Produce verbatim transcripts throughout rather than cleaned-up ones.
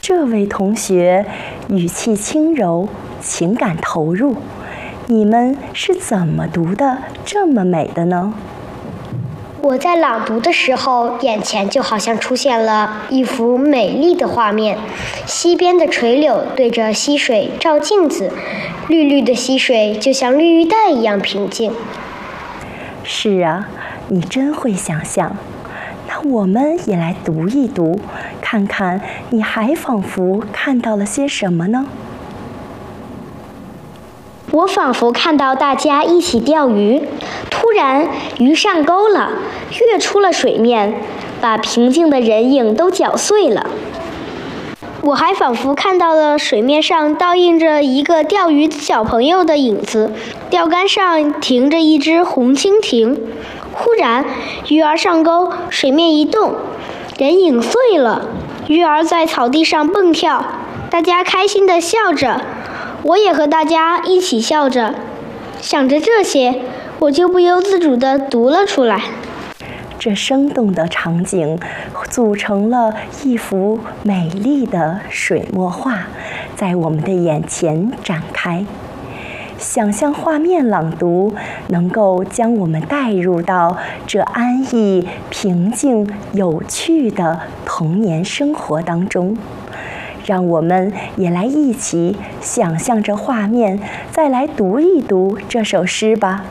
这位同学语气轻柔，情感投入，你们是怎么读的这么美的呢？ 我在朗读的时候，眼前就好像出现了一幅美丽的画面，溪边的垂柳对着溪水照镜子，绿绿的溪水就像绿玉带一样平静。 是啊，你真会想象。那我们也来读一读，看看你还仿佛看到了些什么呢？ 我仿佛看到大家一起钓鱼，突然鱼上钩了，跃出了水面，把平静的人影都搅碎了。我还仿佛看到了水面上倒映着一个钓鱼小朋友的影子，钓竿上停着一只红蜻蜓。忽然鱼儿上钩，水面一动，人影碎了，鱼儿在草地上蹦跳，大家开心地笑着，我也和大家一起笑着。想着这些，我就不由自主地读了出来。 这生动的场景组成了一幅美丽的水墨画，在我们的眼前展开。想象画面朗读能够将我们带入到这安逸、平静、有趣的童年生活当中。让我们也来一起想象着画面，再来读一读这首诗吧。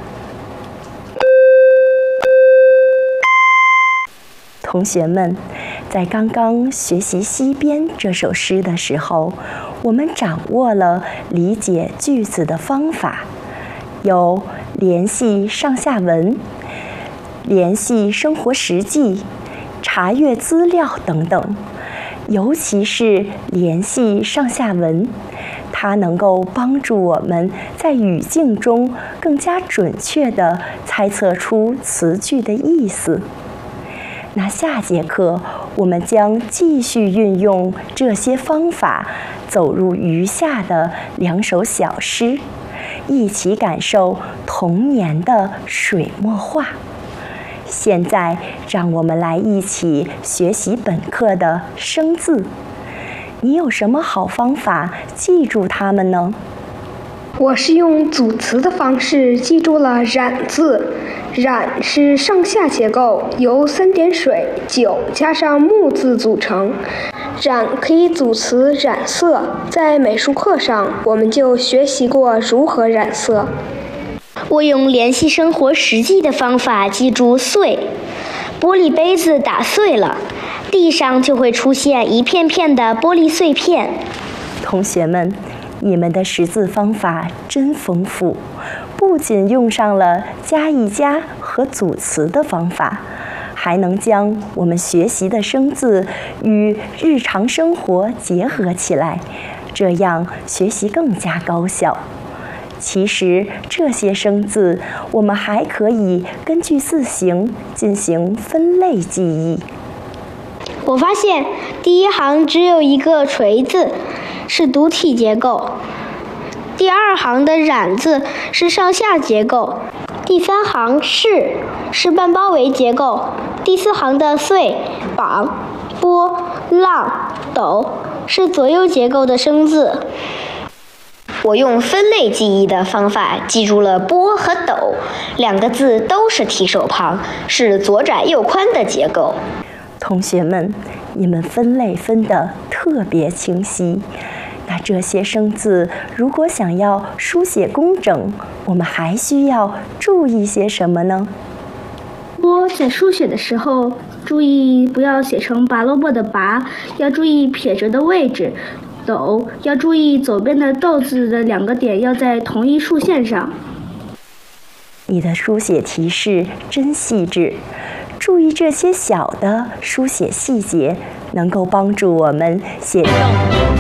同学们，在刚刚学习《溪边》这首诗的时候，我们掌握了理解句子的方法，有联系上下文、联系生活实际、查阅资料等等。尤其是联系上下文，它能够帮助我们在语境中更加准确地猜测出词句的意思。那下节课我们将继续运用这些方法，走入余下的两首小诗，一起感受童年的水墨画。现在让我们来一起学习本课的生字。你有什么好方法记住它们呢？ 我是用组词的方式记住了染字。染是上下结构，由三点水、酒加上木字组成。染可以组词染色，在美术课上我们就学习过如何染色。 我用联系生活实际的方法记住碎。玻璃杯子打碎了，地上就会出现一片片的玻璃碎片。 同学们，你们的识字方法真丰富，不仅用上了加一加和组词的方法，还能将我们学习的生字与日常生活结合起来，这样学习更加高效。其实这些生字我们还可以根据字形进行分类记忆。 我发现第一行只有一个锤字，是独体结构；第二行的染字是上下结构；第三行是是半包围结构；第四行的碎、绑、波、浪、斗是左右结构的生字。我用分类记忆的方法记住了波和斗两个字都是提手旁，是左窄右宽的结构。 同学们，你们分类分得特别清晰。那这些生字如果想要书写工整，我们还需要注意些什么呢？ 波在书写的时候，注意不要写成拔萝卜的拔，要注意撇折的位置。斗要注意左边的斗字的两个点要在同一竖线上。 你的书写提示真细致，注意这些小的书写细节，能够帮助我们写